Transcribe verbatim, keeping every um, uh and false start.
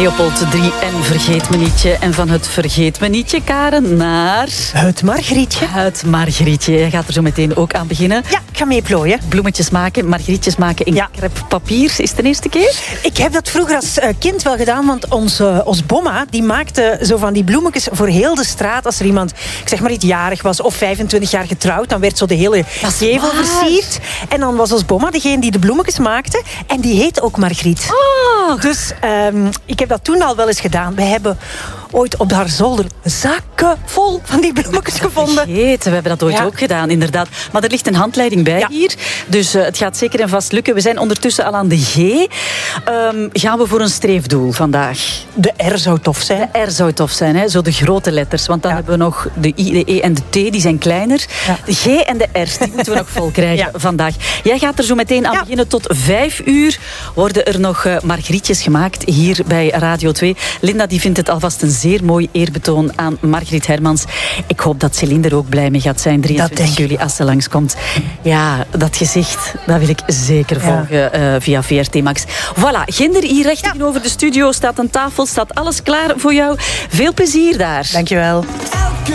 Leopold drie en Vergeet me nietje. En van het Vergeet me nietje, Karen, naar... Het Margrietje. Het Margrietje. Je gaat er zo meteen ook aan beginnen. Ja, ik ga mee plooien. Bloemetjes maken, margrietjes maken in ja. crêpepapier. Is het de eerste keer? Ik heb dat vroeger als kind wel gedaan, want ons, uh, ons bomma die maakte zo van die bloemetjes voor heel de straat. Als er iemand, ik zeg maar iets jarig was of vijfentwintig jaar getrouwd, dan werd zo de hele gevel versierd. En dan was ons bomma degene die de bloemetjes maakte. En die heet ook Margriet. Oh. Dus um, ik heb dat toen al wel eens gedaan. We hebben ooit op haar zolder zakken vol van die bloemetjes gevonden. Vergeten, we hebben dat ooit ja. ook gedaan, inderdaad. Maar er ligt een handleiding bij ja. hier. Dus uh, het gaat zeker en vast lukken. We zijn ondertussen al aan de G. Um, gaan we voor een streefdoel vandaag? De R zou tof zijn. De R zou tof zijn, hè? Zo de grote letters. Want dan ja. hebben we nog de I, de E en de T, die zijn kleiner. Ja. De G en de R, die moeten we nog vol krijgen ja. vandaag. Jij gaat er zo meteen aan ja. beginnen. Tot vijf uur worden er nog uh, margrietjes gemaakt hier bij Radio twee. Linda die vindt het alvast een zeer mooi eerbetoon aan Margriet Hermans. Ik hoop dat Céline er ook blij mee gaat zijn. drieëntwintig juli als ze langskomt. Ja, dat gezicht, dat wil ik zeker ja. volgen uh, via V R T Max. Voilà, Ginder, hier recht ja. tegenover de studio staat een tafel, staat alles klaar voor jou. Veel plezier daar. Dankjewel.